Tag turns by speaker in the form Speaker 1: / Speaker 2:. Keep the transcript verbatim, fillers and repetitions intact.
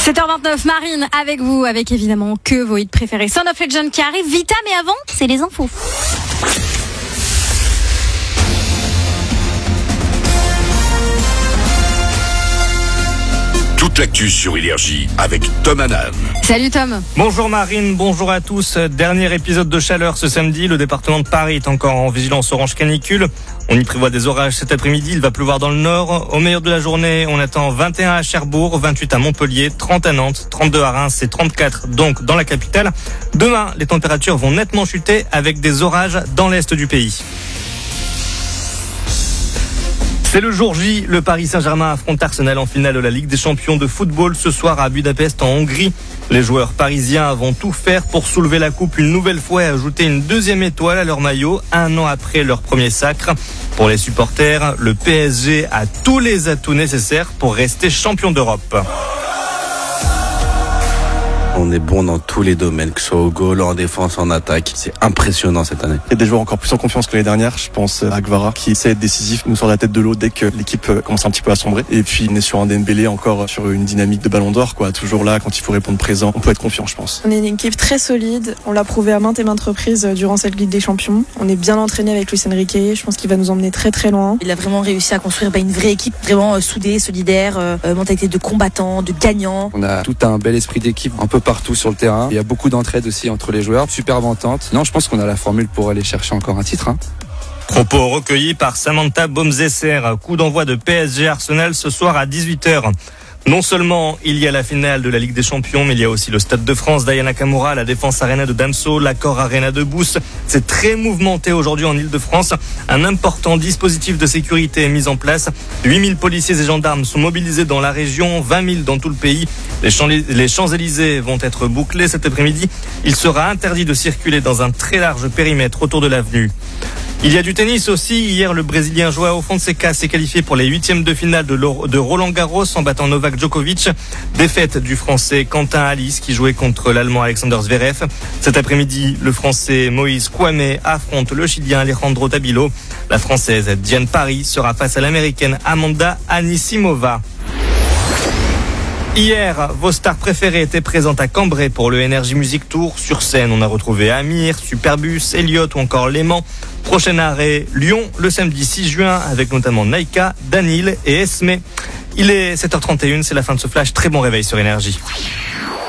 Speaker 1: sept heures vingt-neuf, Marine avec vous, avec évidemment que vos hits préférés. Son of Legend qui arrive, Vita, mais avant, c'est les infos.
Speaker 2: Toute l'actu sur Énergie avec Tom Hanan.
Speaker 1: Salut Tom.
Speaker 3: Bonjour Marine, bonjour à tous. Dernier épisode de chaleur ce samedi. Le département de Paris est encore en vigilance orange canicule. On y prévoit des orages cet après-midi. Il va pleuvoir dans le nord. Au meilleur de la journée, on attend vingt et un à Cherbourg, vingt-huit à Montpellier, trente à Nantes, trente-deux à Reims et trente-quatre donc dans la capitale. Demain, les températures vont nettement chuter avec des orages dans l'est du pays. C'est le jour J, le Paris Saint-Germain affronte Arsenal en finale de la Ligue des Champions de football ce soir à Budapest en Hongrie. Les joueurs parisiens vont tout faire pour soulever la coupe une nouvelle fois et ajouter une deuxième étoile à leur maillot un an après leur premier sacre. Pour les supporters, le P S G a tous les atouts nécessaires pour rester champion d'Europe.
Speaker 4: On est bon dans tous les domaines, que ce soit au goal, en défense, en attaque. C'est impressionnant cette année.
Speaker 5: Il y a des joueurs encore plus en confiance que l'année dernière. Je pense à Guevara qui essaie d'être décisif, nous sort la tête de l'eau dès que l'équipe commence un petit peu à sombrer. Et puis on est sur un Dembélé encore sur une dynamique de ballon d'or, quoi. Toujours là quand il faut répondre présent. On peut être confiant, je pense.
Speaker 6: On est une équipe très solide. On l'a prouvé à maintes et maintes reprises durant cette Ligue des Champions. On est bien entraîné avec Luis Enrique. Je pense qu'il va nous emmener très très loin.
Speaker 7: Il a vraiment réussi à construire bah, une vraie équipe, vraiment euh, soudée, solidaire, euh, mentalité de combattant, de gagnant.
Speaker 8: On a tout un bel esprit d'équipe un peu partout sur le terrain. Il y a beaucoup d'entraide aussi entre les joueurs, super entente. Non, je pense qu'on a la formule pour aller chercher encore un titre. Hein.
Speaker 3: Propos recueillis par Samantha Bomzesser. Coup d'envoi de P S G Arsenal ce soir à dix-huit heures. Non seulement il y a la finale de la Ligue des Champions, mais il y a aussi le Stade de France d'Aya Nakamura, la Défense Arena de Damso, l'Accor Arena de Beauce. C'est très mouvementé aujourd'hui en Ile-de-France. Un important dispositif de sécurité est mis en place. huit mille policiers et gendarmes sont mobilisés dans la région, vingt mille dans tout le pays. Les, Champs- les Champs-Élysées vont être bouclés cet après-midi. Il sera interdit de circuler dans un très large périmètre autour de l'avenue. Il y a du tennis aussi. Hier, le Brésilien Joao Fonseca s'est qualifié pour les huitièmes de finale de, de Roland Garros en battant Novak Djokovic. Défaite du Français Quentin Halys qui jouait contre l'Allemand Alexander Zverev. Cet après-midi, le Français Moïse Kouamé affronte le Chilien Alejandro Tabilo. La Française Diane Paris sera face à l'Américaine Amanda Anisimova. Hier, vos stars préférées étaient présentes à Cambrai pour le Energy Music Tour. Sur scène, on a retrouvé Amir, Superbus, Elliott ou encore Léman. Prochain arrêt, Lyon, le samedi six juin, avec notamment Naïka, Danil et Esme. Il est sept heures trente et une, c'est la fin de ce flash. Très bon réveil sur Énergie.